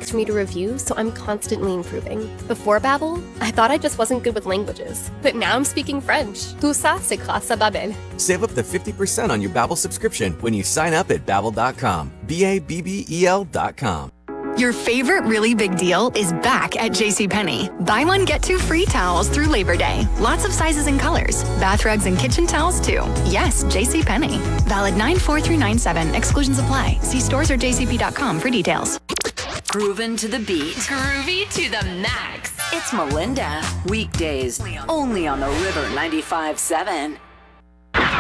expect me to review, so I'm constantly improving. Before Babbel, I thought I just wasn't good with languages, but now I'm speaking French. Tout ça, c'est grâce à Babbel. Save up to 50% on your Babbel subscription when you sign up at Babbel.com. Babbel.com. Your favorite really big deal is back at JCPenney. Buy one, get two free towels through Labor Day. Lots of sizes and colors. Bath rugs and kitchen towels, too. Yes, JCPenney. Valid 9/4 through 9/7. Exclusions apply. See stores or jcp.com for details. Groovin' to the beat. Groovy to the max. It's Melinda. Weekdays, only on the River 95.7.